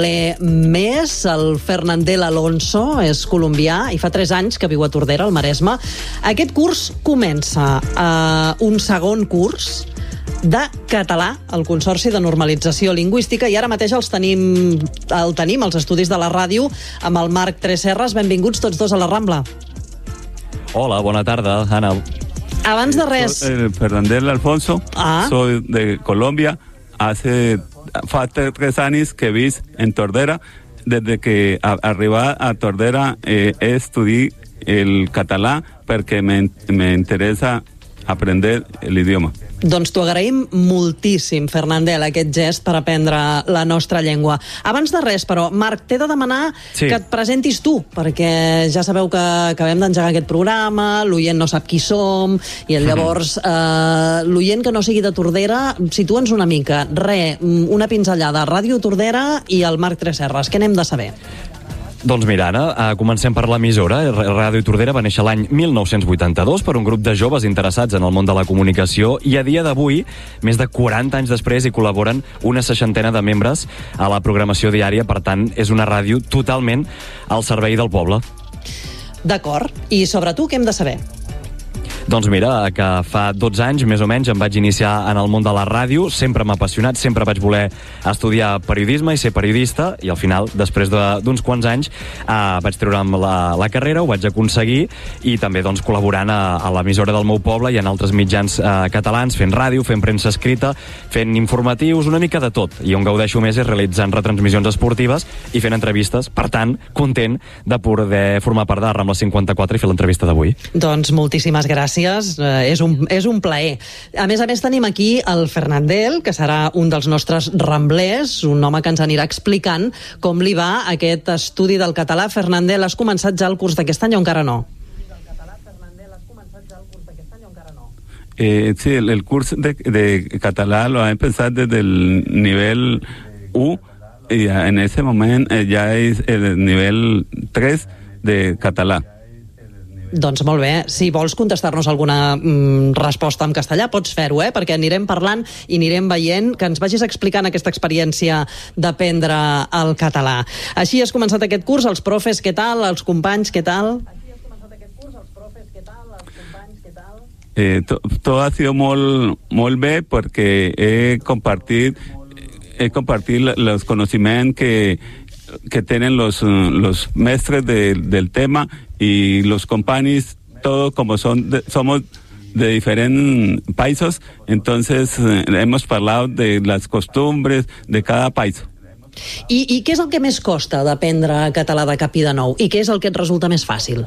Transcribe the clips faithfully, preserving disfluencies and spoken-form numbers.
Més, el Fernandel Alonso és colombià i fa tres anys que viu a Tordera, al Maresme. Aquest curs comença eh, un segon curs de català al Consorci de Normalització Lingüística i ara mateix els tenim, el tenim als estudis de la ràdio amb el Marc Tresserras. Benvinguts tots dos a la Rambla. Hola, bona tarda, Anna. Abans de res... Soy Fernandel Alfonso, ah. soy de Colombia. Hace fa tres anys que vis en Tordera. Desde que a, arribar a Tordera eh, estudié el català perquè me, me interesa aprender l'idioma. Doncs t'ho agraïm moltíssim, Fernandel, aquest gest per aprendre la nostra llengua. Abans de res, però, Marc, t'he de demanar sí. que et presentis tu, perquè ja sabeu que acabem d'engegar aquest programa, l'oient no sap qui som, i llavors eh, l'oient que no sigui de Tordera, situa'ns una mica. Re, una pinzellada, Ràdio Tordera i el Marc Tresserras. Què n'hem de saber? Doncs mira, Anna, comencem per l'emissora. Ràdio Tordera va néixer l'any mil nou-cents vuitanta-dos per un grup de joves interessats en el món de la comunicació i a dia d'avui, més de quaranta anys després, hi col·laboren una seixantena de membres a la programació diària. Per tant, és una ràdio totalment al servei del poble. D'acord. I sobre tu, què hem de saber? Doncs mira, que fa dotze anys, més o menys, em vaig iniciar en el món de la ràdio. Sempre m'ha apassionat, sempre vaig voler estudiar periodisme i ser periodista, i al final, després d'uns quants anys, eh, vaig treure'm la, la carrera, ho vaig aconseguir, i també doncs, col·laborant a, a l'emissora del meu poble i en altres mitjans eh, catalans, fent ràdio, fent premsa escrita, fent informatius, una mica de tot. I on gaudeixo més és realitzant retransmissions esportives i fent entrevistes. Per tant, content de poder formar part de Rambla cinquanta-quatre i fer l'entrevista d'avui. Doncs moltíssimes gràcies. Eh, és, un, és un plaer. A més a més tenim aquí el Fernandel, que serà un dels nostres ramblers, un home que ens anirà explicant com li va aquest estudi del català. Fernandel, has començat ja el curs d'aquest any o encara no? Eh, sí, el, el curs de, de català lo ha empezado desde el nivel U y en ese momento eh, ya es el nivel tres de català. Doncs molt bé, si vols contestar-nos alguna mm, resposta en castellà, pots fer-ho, eh? Perquè anirem parlant i anirem veient, que ens vagis explicant aquesta experiència d'aprendre el català. Així has començat aquest curs, els profes, què tal? Els companys, què tal? Així has començat aquest curs, els profes, què tal? Els companys, què tal? Eh, to, todo ha sido molt, molt bé perquè he compartit, he compartit los conocimientos que que tienen los, los mestres de, del tema y los compañeros, todos como son de, somos de diferentes países, entonces eh, hemos hablado de las costumbres de cada país. I, I què és el que més costa d'aprendre català de cap i de nou? I què és el que et resulta més fàcil?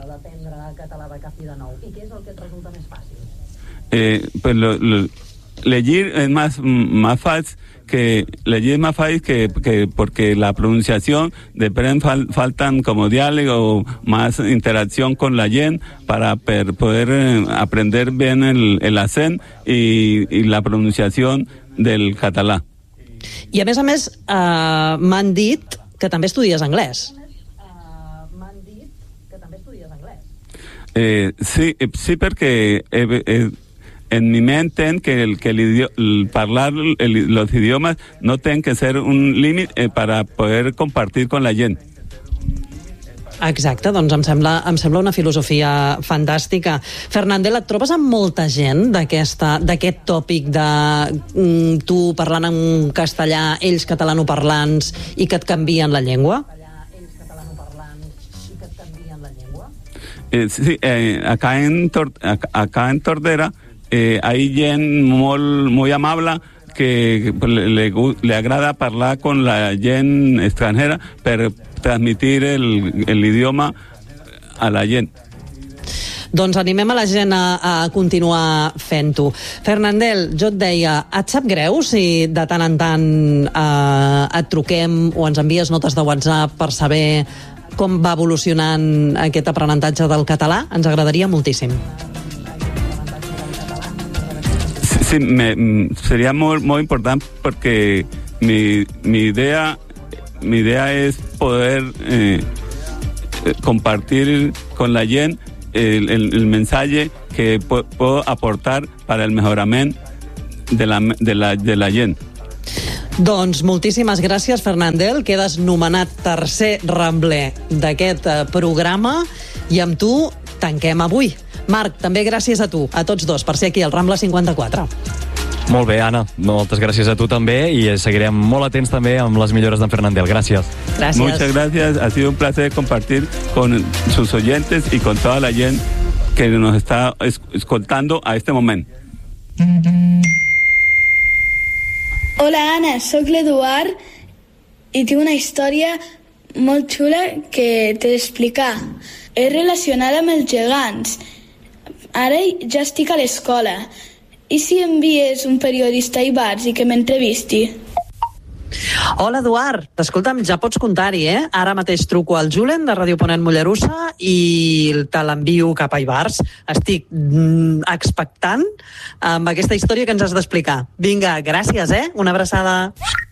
Eh, pues lo, lo, leer es más, más fácil que leer más fácil que, que porque la pronunciación de fal, faltan como diálogo, más interacción con la yen para per, poder eh, aprender bien el, el acento y, y la pronunciación del català. I a més a més eh, m'han dit que també estudies anglès. Eh, sí, sí, perquè eh, eh, en mi mente que el que el, idioma, el parlar el, los idiomas no tienen que ser un límit eh, para poder compartir con la gent. Exacte, doncs em sembla, em sembla una filosofia fantàstica. Fernandel, et trobes amb molta gent d'aquest tòpic de mm, tu parlant en castellà, ells catalanoparlants, i que et canvien la llengua? Eh, sí, eh, acá, en Tor acá en Tordera Eh, hay gent molt, muy amable que le, le, le agrada parlar con la gent extranjera per transmitir el, el idioma a la gent. Doncs animem a la gent a, a continuar fent-ho. Fernandel, jo et deia, et sap greu si de tant en tant eh, et truquem o ens envies notes de WhatsApp per saber com va evolucionant aquest aprenentatge del català? Ens agradaria moltíssim. Sí, me, sería muy, muy importante porque mi, mi idea mi idea es poder eh, compartir con la gent el, el, el mensaje que po, puedo aportar para el mejoramiento de la, de la, de la gent. Doncs moltíssimes gràcies, Fernandel. Quedes nomenat tercer rambler d'aquest eh, programa i amb tu tanquem avui. Marc, també gràcies a tu, a tots dos, per ser aquí al Rambla cinquanta-quatre. Molt bé, Anna. Moltes gràcies a tu també i seguirem molt atents també amb les millores d'en Fernandel. Gràcies. Gracias. Muchas gracias. Ha sido un placer compartir con sus oyentes y con toda la gente que nos está escoltando a este momento. Hola, Anna. Soc l'Eduard i tinc una història molt xula que t'he d'explicar. És relacionada amb els gegants. Ara ja estic a l'escola. I si envies un periodista a Ivars i que m'entrevisti? Hola, Eduard. Escolta'm, ja pots comptar-hi, eh? Ara mateix truco al Julen de Ràdio Ponent Mollerussa i te l'envio cap a Ivars. Estic mm, expectant amb aquesta història que ens has d'explicar. Vinga, gràcies, eh? Una abraçada.